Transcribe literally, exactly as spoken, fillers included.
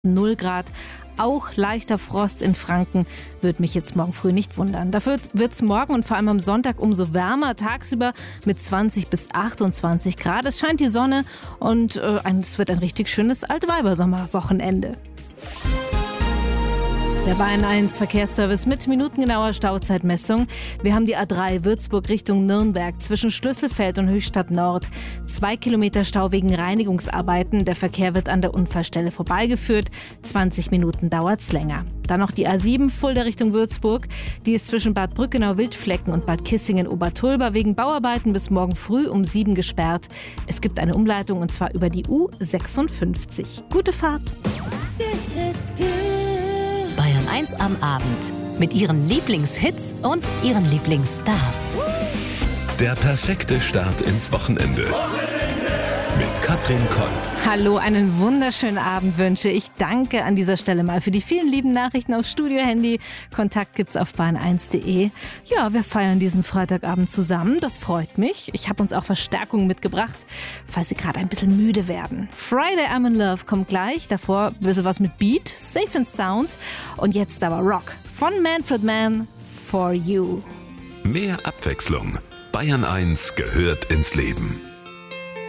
null Grad. Auch leichter Frost in Franken würde mich jetzt morgen früh nicht wundern. Dafür wird es morgen und vor allem am Sonntag umso wärmer, tagsüber mit zwanzig bis achtundzwanzig Grad. Es scheint die Sonne und äh, es wird ein richtig schönes Altweibersommerwochenende. Der Bayern eins Verkehrsservice mit minutengenauer Stauzeitmessung. Wir haben die A drei Würzburg Richtung Nürnberg zwischen Schlüsselfeld und Höchstadt Nord. Zwei Kilometer Stau wegen Reinigungsarbeiten. Der Verkehr wird an der Unfallstelle vorbeigeführt. zwanzig Minuten dauert's länger. Dann noch die A sieben Fulda Richtung Würzburg. Die ist zwischen Bad Brückenau-Wildflecken und Bad Kissingen-Obertulba wegen Bauarbeiten bis morgen früh um sieben gesperrt. Es gibt eine Umleitung und zwar über die U sechsundfünfzig. Gute Fahrt! Bayern eins am Abend mit ihren Lieblingshits und ihren Lieblingsstars. Der perfekte Start ins Wochenende. Mit Katrin Kolb. Hallo, einen wunderschönen Abend wünsche ich. Danke an dieser Stelle mal für die vielen lieben Nachrichten aufs Studio-Handy. Kontakt gibt's auf bayern eins punkt de. Ja, wir feiern diesen Freitagabend zusammen. Das freut mich. Ich habe uns auch Verstärkung mitgebracht, falls Sie gerade ein bisschen müde werden. Friday I'm in Love kommt gleich. Davor ein bisschen was mit Beat, Safe and Sound. Und jetzt aber Rock von Manfred Mann, For You. Mehr Abwechslung. Bayern eins gehört ins Leben.